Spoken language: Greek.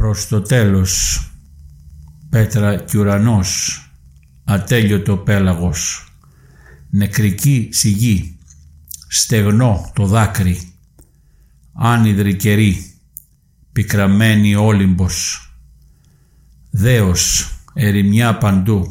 προς το τέλος, πέτρα κι ουρανός, ατέλειωτο πέλαγος, νεκρική σιγή, στεγνό το δάκρυ, άνυδρη καιρή, πικραμένη όλυμπος, δέος, ερημιά παντού,